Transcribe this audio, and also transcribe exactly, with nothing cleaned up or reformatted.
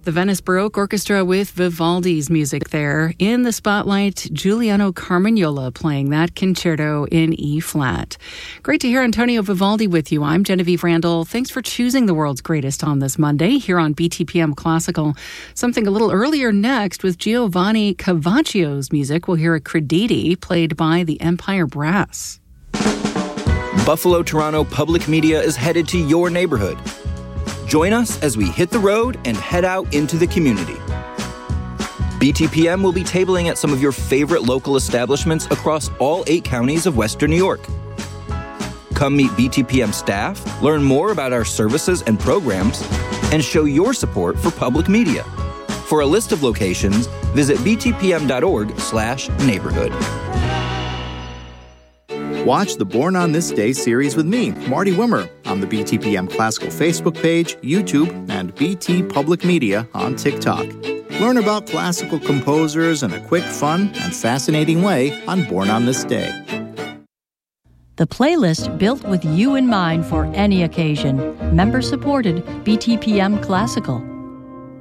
The Venice Baroque Orchestra with Vivaldi's music there. In the spotlight, Giuliano Carmagnola playing that concerto in E-flat. Great to hear Antonio Vivaldi with you. I'm Genevieve Randall. Thanks for choosing the world's greatest on this Monday here on B T P M Classical. Something a little earlier next with Giovanni Cavaccio's music. We'll hear a Crediti played by the Empire Brass. Buffalo Toronto Public Media is headed to your neighborhood. Join us as we hit the road and head out into the community. B T P M will be tabling at some of your favorite local establishments across all eight counties of Western New York. Come meet B T P M staff, learn more about our services and programs, and show your support for public media. For a list of locations, visit b t p m dot org slash neighborhood. Watch the Born on This Day series with me, Marty Wimmer, on the B T P M Classical Facebook page, YouTube, and B T Public Media on TikTok. Learn about classical composers in a quick, fun, and fascinating way on Born on This Day. The playlist built with you in mind for any occasion. Member-supported B T P M Classical.